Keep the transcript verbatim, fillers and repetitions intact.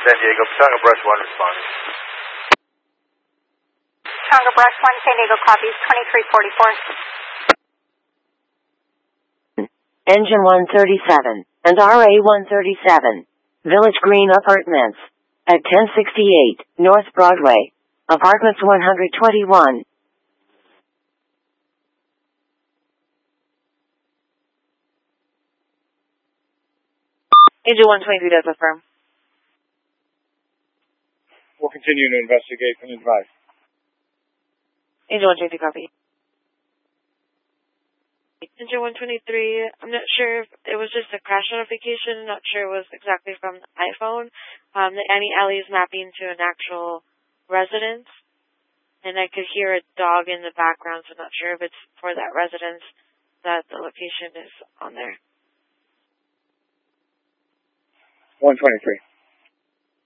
San Diego, Tonga Brush one responding. Tonga Brush one, San Diego copies, twenty-three forty-four. Engine one thirty-seven and R A one thirty-seven, Village Green Apartments, at ten sixty-eight North Broadway, Apartments one twenty-one. Engine one twenty-three does affirm. We'll continue to investigate and advise. Engine one twenty-three copy. Engine one twenty-three, I'm not sure if it was just a crash notification, not sure it was exactly from the iPhone. Um, the Annie Alley is mapping to an actual residence, and I could hear a dog in the background, so I'm not sure if it's for that residence that the location is on there. one twenty-three.